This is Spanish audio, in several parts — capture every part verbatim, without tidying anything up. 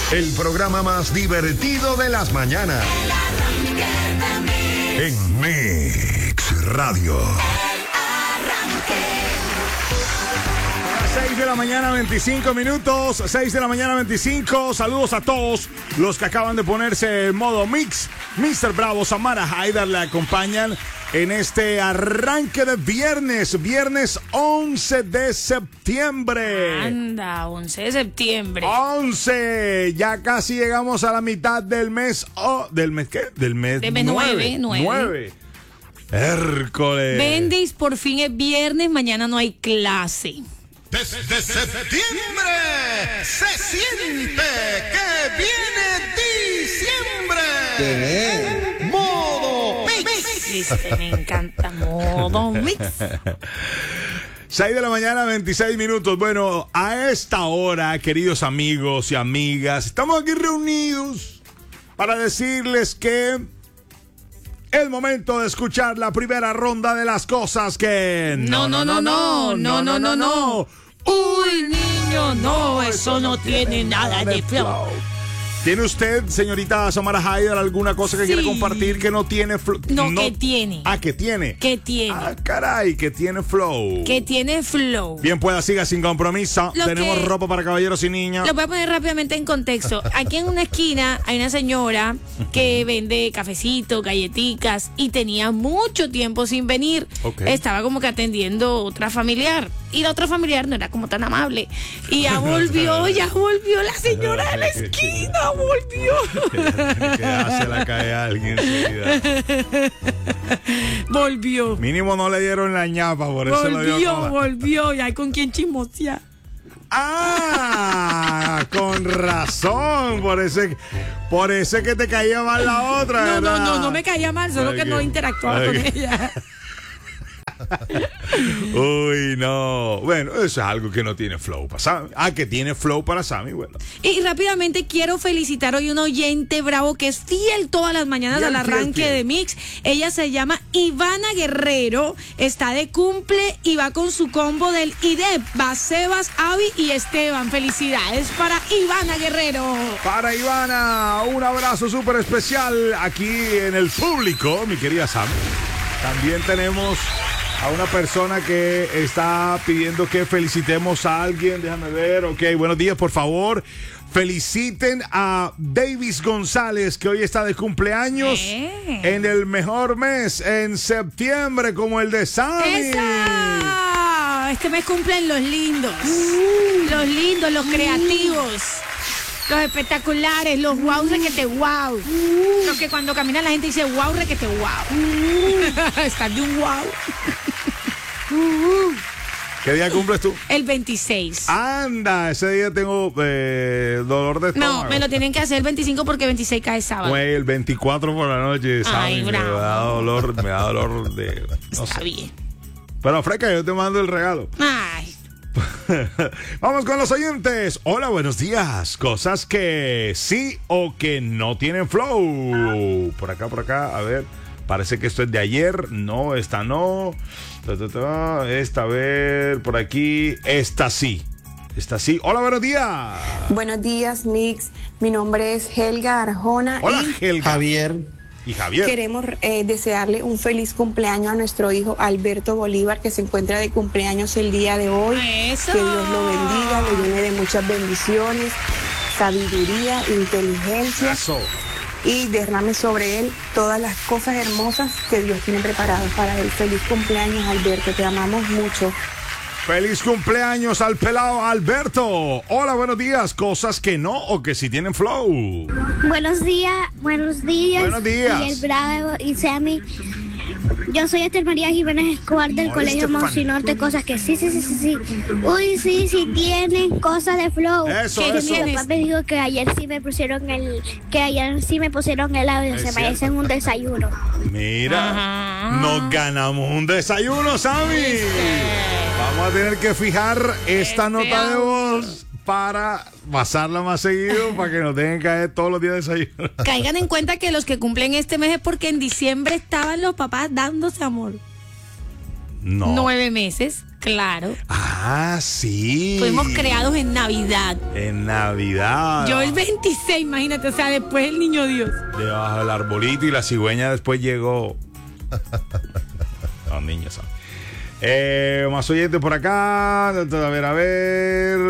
El programa más divertido de las mañanas. En Mix Radio. seis de la mañana, veinticinco minutos. seis de la mañana, veinticinco. Saludos a todos los que acaban de ponerse en modo Mix. mister Bravo, Samara Haidar le acompañan en este arranque de viernes. Viernes once de septiembre. Anda, once de septiembre. once. Ya casi llegamos a la mitad del mes. Oh, ¿Del mes qué? Del mes De mes nueve, nueve. nueve. Hércules. Bendis, por fin es viernes. Mañana no hay clase. Desde septiembre se siente que viene diciembre. Modo Mix. Viste, me encanta modo Mix. seis de la mañana, veintiséis minutos. Bueno, a esta hora, queridos amigos y amigas, estamos aquí reunidos para decirles que es momento de escuchar la primera ronda de las cosas que... No, no, no, no, no, no, no, no. Uy, niño, no, eso no tiene nada de flow. ¿Tiene usted, señorita Samara Haidar, alguna cosa que Sí. quiere compartir que no tiene flow? No, que tiene. Ah, que tiene. ¿Qué tiene? Ah, caray, que tiene flow. Que tiene flow. Bien, pues siga sin compromiso. Lo Tenemos que- ropa para caballeros y niñas. Lo voy a poner rápidamente en contexto. Aquí en una esquina hay una señora que vende cafecito, galletitas y tenía mucho tiempo sin venir. Ok. Estaba como que atendiendo otra familiar y la otra familiar no era como tan amable. Y ya volvió, ya volvió la señora de la esquina, volvió. Que hace la cae a alguien enseguida. Volvió. Mínimo no le dieron la ñapa, por eso lo dio Volvió, toda. volvió. Y hay con quién chismosear. Ah, con razón. Por eso, por eso es que te caía mal la otra. No, no, ¿verdad? no, no me caía mal, solo que Ok. no interactuaba con Ok. ella. Uy, no. Bueno, eso es algo que no tiene flow para Sammy. Ah, que tiene flow para Sammy, bueno. Y rápidamente quiero felicitar hoy a un oyente bravo que es fiel todas las mañanas Fiel, al fiel, arranque fiel. de Mix. Ella se llama Ivana Guerrero, está de cumple y va con su combo del I D E P. Va Sebas, Avi y Esteban. Felicidades para Ivana Guerrero. Para Ivana, un abrazo súper especial aquí en el público, mi querida Sam. También tenemos a una persona que está pidiendo que felicitemos a alguien. Déjame ver, ok, buenos días, por favor. Feliciten a Davis González, que hoy está de cumpleaños Eh. en el mejor mes, en septiembre, como el de Sammy. ¡Esa! Este mes cumplen los lindos. Los lindos, los creativos. Los espectaculares, los wow, requete wow. Los que cuando camina la gente dice wow, requete wow. Están de un wow. ¿Qué día cumples tú? El veintiséis. Anda, ese día tengo eh, dolor de estómago. No, me lo tienen que hacer el veinticinco porque veintiséis cae sábado. Fue el veinticuatro por la noche, ¿sabes? Ay, Me bravo. da dolor, me da dolor de... No Está sé. bien. Pero Freca, yo te mando el regalo. Ay. Vamos con los oyentes. Hola, buenos días. Cosas que sí o que no tienen flow. Por acá, por acá, a ver. Parece que esto es de ayer. No, esta no. Ta, ta, ta. Esta, a ver, por aquí. Esta sí. Esta sí. Hola, buenos días. Buenos días, Mix. Mi nombre es Helga Arjona Hola, y Helga. Javier. Y Javier. queremos eh, desearle un feliz cumpleaños a nuestro hijo Alberto Bolívar, que se encuentra de cumpleaños el día de hoy. Eso. Que Dios lo bendiga, le llene de muchas bendiciones, sabiduría, inteligencia Eso. y derrame sobre él todas las cosas hermosas que Dios tiene preparadas para él. Feliz cumpleaños, Alberto, te amamos mucho. Feliz cumpleaños al pelado Alberto. Hola, buenos días. Cosas que no o que sí tienen flow. Buenos días, buenos días. Buenos días. Y el Bravo y Sammy. Yo soy Esther María Jiménez Escobar del Hola, Colegio Estefania. Monsinorte, cosas que sí, sí, sí, sí, sí. Uy, sí, sí tienen cosas de flow. Eso, que eso. mi papá me dijo que ayer sí me pusieron el, que ayer sí me pusieron el audio, Es se cierto. merecen un desayuno. Mira, Ajá. nos ganamos un desayuno, Sammy. Vamos a tener que fijar esta Este nota de audio. voz para pasarla más seguido, para que nos dejen caer todos los días desayuno. Caigan en cuenta que los que cumplen este mes es porque en diciembre estaban los papás dándose amor. No. Nueve meses, claro. Ah, sí. Fuimos creados en Navidad. En Navidad. Yo el veintiséis, imagínate, o sea, después el niño Dios. Debajo del arbolito y la cigüeña después llegó. Los niños saben. Eh, más oyentes por acá. A ver, a ver.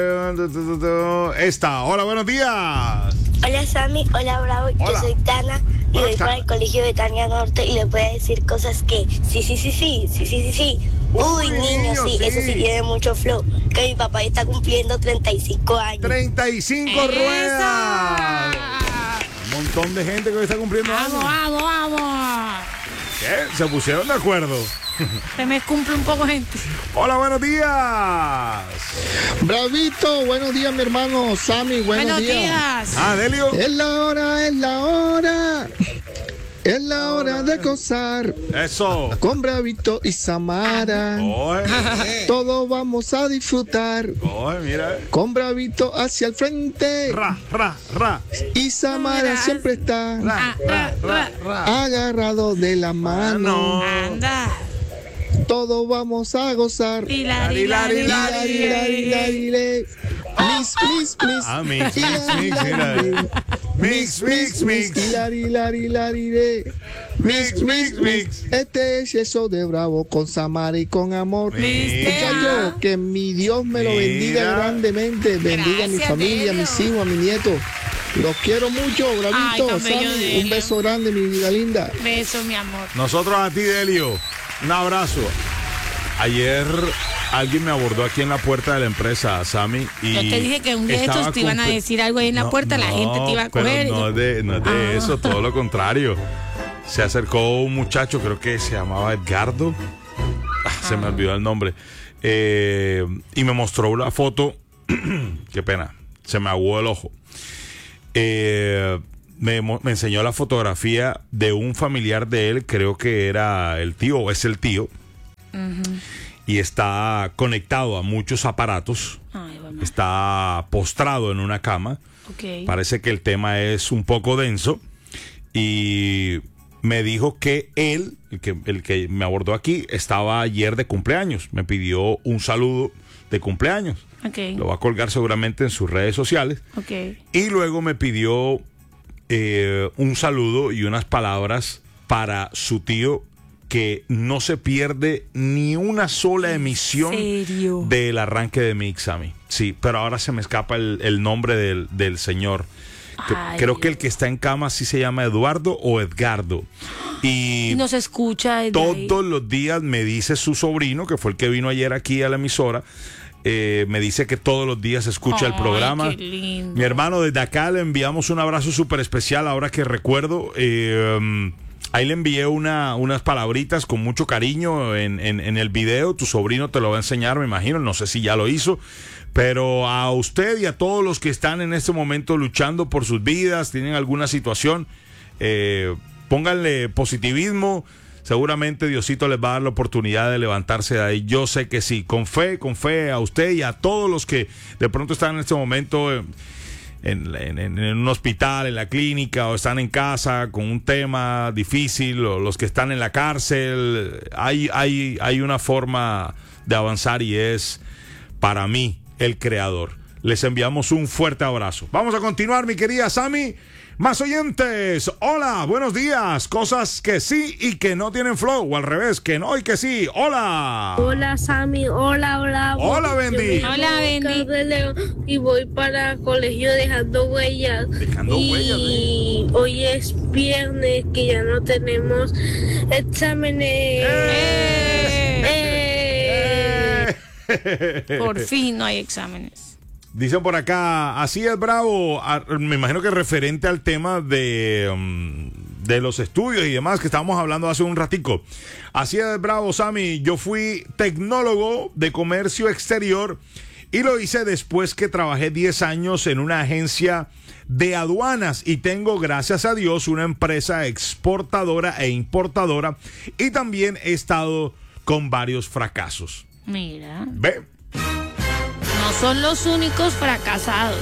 Esta. Hola, buenos días. Hola Sammy, hola Bravo, Hola. yo soy Tana y Hola, voy Tana. para el colegio de Tania Norte y les voy a decir cosas que sí, sí, sí, sí, sí, sí, sí, sí. Uy, Uy, niño, niño, sí, sí. eso sí tiene mucho flow. Que mi papá está cumpliendo treinta y cinco años. treinta y cinco ruedas. Un montón de gente que hoy está cumpliendo Vamos, años. vamos, vamos. ¿Qué? Se pusieron de acuerdo. Se me cumple un poco gente. Hola, buenos días. Bravito, buenos días mi hermano Sammy, buenos, Buenos días. días. Ah, Delio. Es la hora, es la hora, es la hora de gozar Eso. con Bravito y Samara. Oye, Todos vamos a disfrutar oye, mira. con Bravito hacia el frente Ra, ra, ra. y Samara siempre está Ra, ra, ra, ra. agarrado de la mano. Anda. Todos vamos a gozar. Hilari, hilari, Hilari, hilari, hilari, hilari. Mix, mix, mix. Ah, mix, mix, mix, mira. Mix, mix, mix. Hilari, hilari, hilari, hilari. Mix, mix, mix. Este es eso de Bravo con Samara y con amor. Mira. Muchachos, que mi Dios me lo bendiga Mira. grandemente. Bendiga a mi Gracias, familia, a Delio. mis hijos, a mi nieto. Los quiero mucho, Bravito. Ay, tan bello, Sammy, Delio. un beso grande, mi vida linda. Beso, mi amor. Nosotros a ti, Delio. Un abrazo. Ayer alguien me abordó aquí en la puerta de la empresa, Sammy. Y Yo te dije que un día de estaba estos te iban a cumple- decir algo ahí en la No, puerta, la no, gente te iba a pero coger. No es de, no es de Ah. eso, todo lo contrario. Se acercó un muchacho, creo que se llamaba Edgardo. Ah, se me olvidó el nombre. Eh, y me mostró una foto. Qué pena, se me aguó el ojo. Eh, me, mo- me enseñó la fotografía de un familiar de él, creo que era el tío o es el tío. Y está conectado a muchos aparatos. Ay, bueno. Está postrado en una cama. Ok. Parece que el tema es un poco denso. Y me dijo que él, el que, el que me abordó aquí, estaba ayer de cumpleaños. Me pidió un saludo de cumpleaños. Ok. Lo va a colgar seguramente en sus redes sociales. Ok. Y luego me pidió eh, un saludo y unas palabras para su tío, que no se pierde ni una sola emisión serio? del arranque de Mix Sammy. Sí, pero ahora se me escapa el, el nombre del, del señor. Que- Ay, creo que el que está en cama sí se llama Eduardo o Edgardo. Y Y nos escucha desde ahí. todos los días me dice su sobrino, que fue el que vino ayer aquí a la emisora, eh, me dice que todos los días escucha el Ay, programa. qué lindo. Mi hermano, desde acá le enviamos un abrazo súper especial, ahora que recuerdo. eh, um, ahí le envié una, unas palabritas con mucho cariño en, en, en el video. Tu sobrino te lo va a enseñar, me imagino. No sé si ya lo hizo. Pero a usted y a todos los que están en este momento luchando por sus vidas, tienen alguna situación, eh, pónganle positivismo. Seguramente Diosito les va a dar la oportunidad de levantarse de ahí. Yo sé que sí, con fe, con fe a usted y a todos los que de pronto están en este momento eh, en, en- en- en un hospital, en la clínica, o están en casa con un tema difícil, o los que están en la cárcel. Hay, hay, hay una forma de avanzar y es, para mí, el creador. Les enviamos un fuerte abrazo. Vamos a continuar, mi querida Sammy. Más oyentes, hola, buenos días. Cosas que sí y que no tienen flow, o al revés, que no y que sí. Hola. Hola Sammy, hola Bravo. Hola, Bendy. Yo me Hola, llamo Bendy. Oscar de León y voy para colegio dejando huellas. Dejando y huellas, ¿eh? hoy es viernes que ya no tenemos exámenes. ¡Eh! ¡Eh! Por fin no hay exámenes. Dicen por acá, así es, Bravo. A- me imagino que referente al tema de, um, de los estudios y demás que estábamos hablando hace un ratico. Así es, Bravo, Sammy. Yo fui tecnólogo de comercio exterior y lo hice después que trabajé diez años en una agencia de aduanas y tengo, gracias a Dios, una empresa exportadora e importadora, y también he estado con varios fracasos. Mira, ¿Ve? no son los únicos fracasados.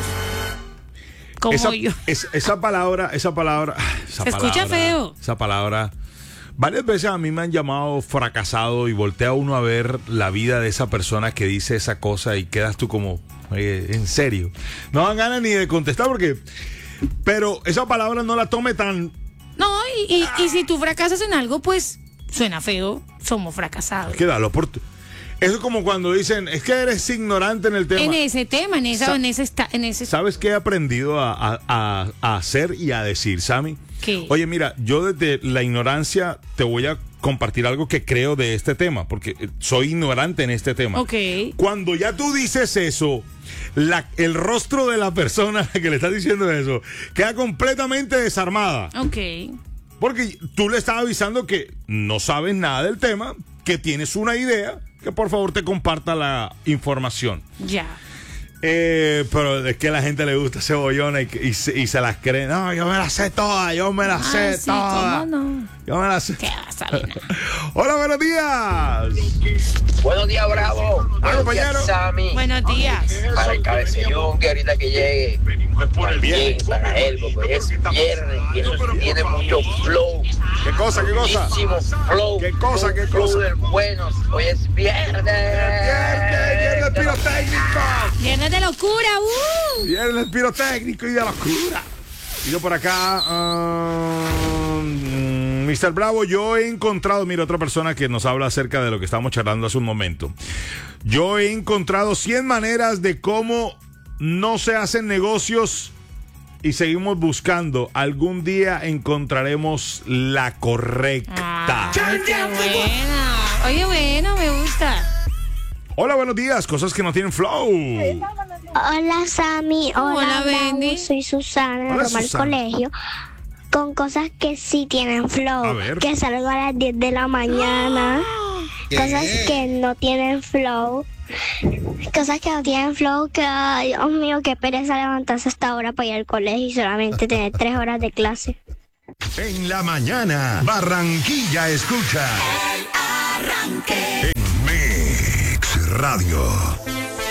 Como esa, yo. es- esa palabra, esa palabra, esa Se escucha palabra, feo. Esa palabra Varias veces a mí me han llamado fracasado y voltea uno a ver la vida de esa persona que dice esa cosa y quedas tú como, oye, en serio. No dan ganas ni de contestar porque... Pero esa palabra no la tome tan... No, y, y, y si tú fracasas en algo, pues suena feo, somos fracasados. Quédalo por... Eso es como cuando dicen, es que eres ignorante en el tema. En ese tema, en, esa, Sa- en ese... Esta, en ese ¿Sabes qué he aprendido a, a- a- a hacer y a decir, Sammy? ¿Qué? Oye, mira, yo desde la ignorancia te voy a compartir algo que creo de este tema, porque eh, soy ignorante en este tema. Ok. Cuando ya tú dices eso, la- el rostro de la persona a la que le estás diciendo eso queda completamente desarmada. Ok. Porque tú le estás avisando que no sabes nada del tema, que tienes una idea, que por favor te comparta la información. Ya. Eh, pero es que a la gente le gusta cebollona y, y, se, y se las cree. No, yo me las sé todas, yo me las Ah, sé sí, todas. ¿cómo no? Yo me las sé. ¿Qué va a salir nada? Hola, buenos días. Buenos días, Bravo. Buenos compañero. días, Sammy. Buenos días. Para el cabecillón que ahorita que llegue. También para él, porque es viernes y eso sí tiene mucho flow. ¿Qué cosa, qué cosa? Muchísimo flow. ¿Qué cosa, qué Flow cosa? del bueno. Hoy es viernes. Viernes, viernes pirotécnico. Viernes de locura, uh. Viernes pirotécnico y de locura. Y yo por acá, um, mister Bravo, yo he encontrado, mira, otra persona que nos habla acerca de lo que estábamos charlando hace un momento. Yo he encontrado cien maneras de cómo no se hacen negocios y seguimos buscando. Algún día encontraremos la correcta. Ay, qué buena. Oye, bueno, me gusta. Hola, buenos días. Cosas que no tienen flow. Hola, Sammy. Hola, Hola, Bravo. Bendy. Soy Susana, Hola, de Roma al Susana. colegio. Con cosas que sí tienen flow. A ver. Que salgo a las diez de la mañana. Cosas que no tienen flow. Cosas que no tienen flow. Que, ay, Dios mío, qué pereza levantarse hasta ahora para ir al colegio y solamente tener tres horas de clase. En la mañana, Barranquilla escucha. En Mix Radio.